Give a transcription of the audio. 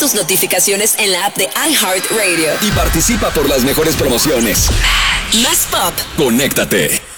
tus notificaciones en la app de iHeartRadio. Y participa por las mejores promociones. Más pop. Conéctate.